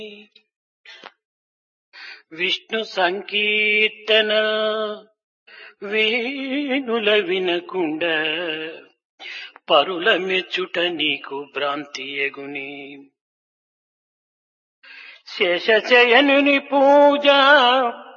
విష్ణు సంకీర్తన వేణుల వినకుండా పరుల మెచ్చుట నీకు భ్రాంతి ఎగుని. శేషశయనుని పూజ